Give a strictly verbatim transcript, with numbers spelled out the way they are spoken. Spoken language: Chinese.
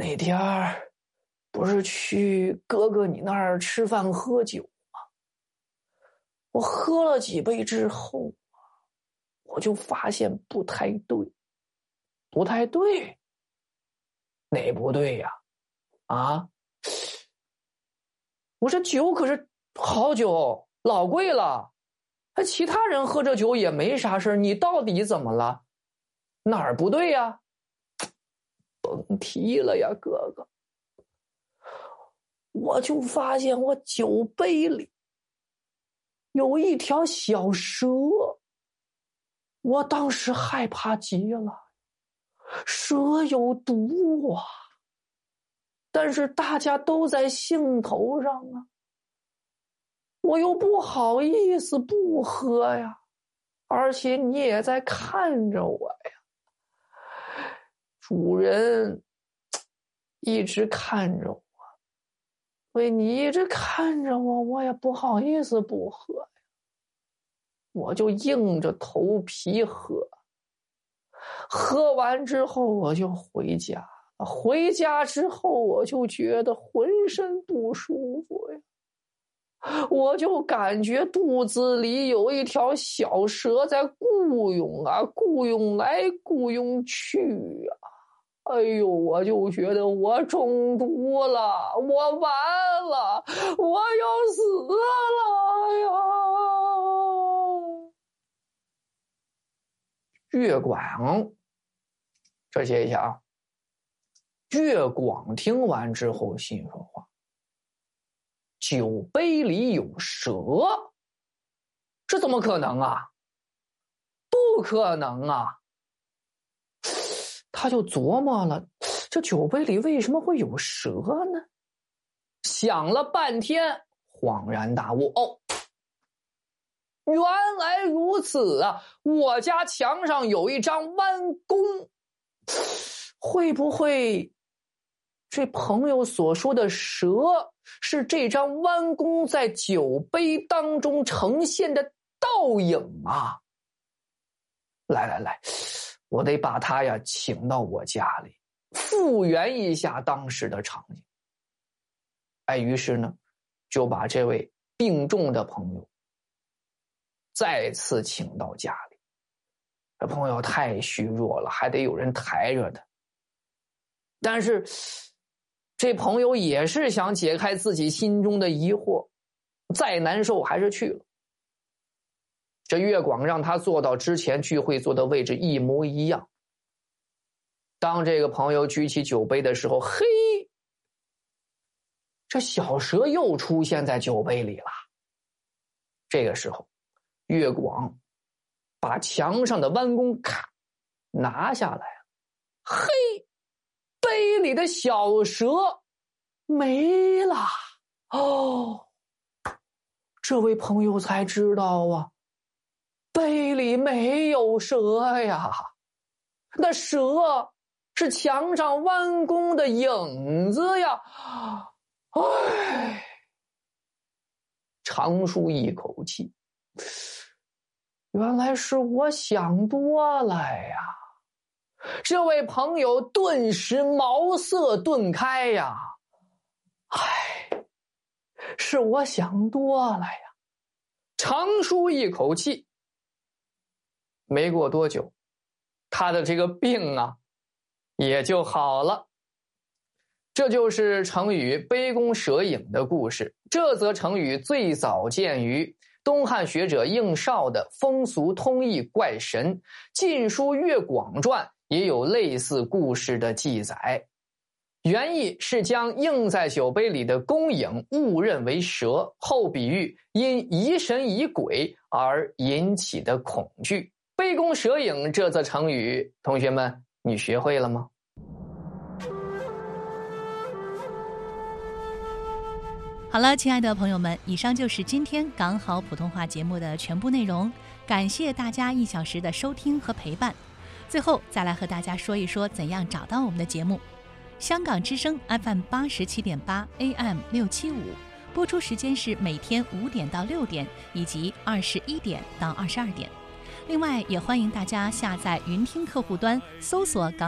那天儿不是去哥哥你那儿吃饭喝酒吗？我喝了几杯之后，我就发现不太对，不太对，哪不对呀？啊，我这酒可是好酒，老贵了，还其他人喝这酒也没啥事，你到底怎么了？哪儿不对呀？甭提了呀，哥哥。我就发现我酒杯里有一条小蛇，我当时害怕极了，蛇有毒啊！但是大家都在兴头上啊，我又不好意思不喝呀，而且你也在看着我呀，主人一直看着我，所以你一直看着我，我也不好意思不喝呀，我就硬着头皮喝，喝完之后我就回家，回家之后我就觉得浑身不舒服呀，我就感觉肚子里有一条小蛇在雇佣啊，雇佣来雇佣去啊。哎呦，我就觉得我中毒了，我完了，我要死了呀！岳广，这写一下啊。岳广听完之后心说话，酒杯里有蛇，这怎么可能啊？不可能啊！他就琢磨了，这酒杯里为什么会有蛇呢？想了半天，恍然大悟，哦，原来如此啊！我家墙上有一张弯弓，会不会这朋友所说的蛇是这张弯弓在酒杯当中呈现的倒影啊？来来来，我得把他呀请到我家里，复原一下当时的场景。哎，于是呢，就把这位病重的朋友再次请到家里。这朋友太虚弱了，还得有人抬着他。但是这朋友也是想解开自己心中的疑惑，再难受还是去了。这岳广让他坐到之前聚会坐的位置一模一样。当这个朋友举起酒杯的时候，嘿，这小蛇又出现在酒杯里了。这个时候，岳广把墙上的弯弓咔拿下来了，嘿，杯里的小蛇没了。哦，这位朋友才知道啊，杯里没有蛇呀，那蛇是墙上弯弓的影子呀。唉，长舒一口气，原来是我想多了呀。这位朋友顿时茅塞顿开呀，唉，是我想多了呀。长舒一口气，没过多久，他的这个病啊也就好了。这就是成语杯弓蛇影的故事。这则成语最早见于东汉学者应绍的《风俗通义怪神》，《晋书岳广传》也有类似故事的记载。原意是将映在酒杯里的弓影误认为蛇，后比喻因疑神疑鬼而引起的恐惧。杯弓蛇影这则成语，同学们，你学会了吗？ 好了，亲爱的朋友们，以上就是今天港好普通话节目的全部内容，感谢大家一小时的收听和陪伴。最后再来和大家说一说怎样找到我们的节目。香港之声 F M 八十七点八 A M 六七五，播出时间是每天五点到六点，以及二十一点到二十二点。另外，也欢迎大家下载云听客户端，搜索港